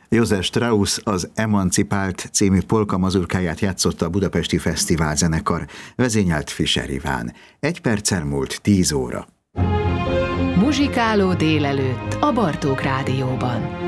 Josef Strauss az Emancipált című polka mazurkáját játszotta a Budapesti Fesztivál zenekar, vezényelt Fischer Iván. 1 perccel múlt 10 óra. Muzsikáló délelőtt a Bartók Rádióban.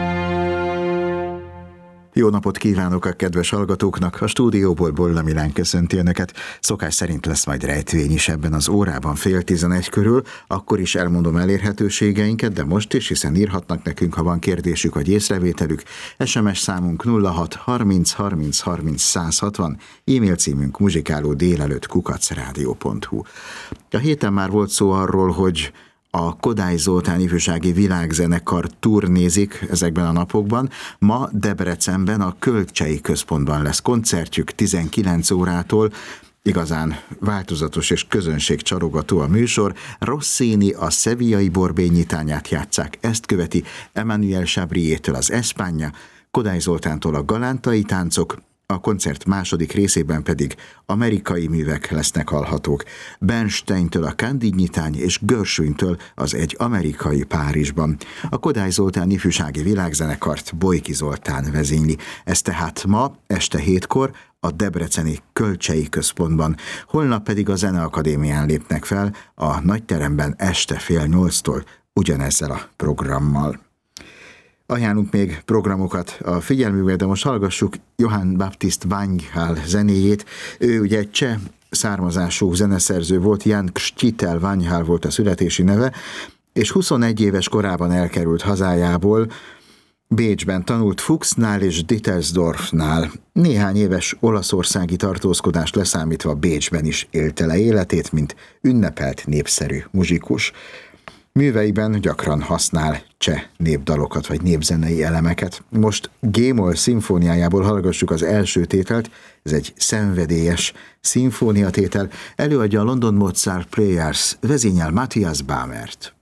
Jó napot kívánok a kedves hallgatóknak, a stúdióból Bolla Milán köszönti Önöket. Szokás szerint lesz majd rejtvény is ebben az órában 10:30 körül, akkor is elmondom elérhetőségeinket, de most is, hiszen írhatnak nekünk, ha van kérdésük vagy észrevételük. SMS számunk 06 30 30 30 160, e-mail címünk muzsikálódélelőtt@rádió.hu. A héten már volt szó arról, hogy a Kodály Zoltán ifjúsági világzenekar turnézik ezekben a napokban. Ma Debrecenben a Kölcsei Központban lesz koncertjük 19 órától. Igazán változatos és közönségcsarogató a műsor. Rossini a Sevillai borbélynyitányát játsszák, ezt követi Emmanuel Chabrier-től az Espagna, Kodály Zoltántól a Galántai táncok, a koncert második részében pedig amerikai művek lesznek hallhatók. Bernsteintől a Candide-nyitány és Gershwintől az Egy amerikai Párizsban. A Kodály Zoltán ifjúsági világzenekart Bojki Zoltán vezényli. Ez tehát ma este 7-kor a debreceni Kölcsei Központban. Holnap pedig a Zeneakadémián lépnek fel a nagyteremben este 7:30-tól ugyanezzel a programmal. Ajánlunk még programokat a figyelmükbe, de most hallgassuk Johann Baptist Vangyhál zenéjét. Ő ugye egy cseh származású zeneszerző volt, Jan Křtitel Vangyhál volt a születési neve, és 21 éves korában elkerült hazájából, Bécsben tanult Fuchsnál és Dittersdorfnál. Néhány éves olaszországi tartózkodást leszámítva Bécsben is élte le életét, mint ünnepelt népszerű muzsikus. Műveiben gyakran használ cseh népdalokat vagy népzenei elemeket. Most G-moll szimfóniájából hallgassuk az első tételt, ez egy szenvedélyes szimfóniatétel, előadja a London Mozart Players, vezényel Matthias Bamert.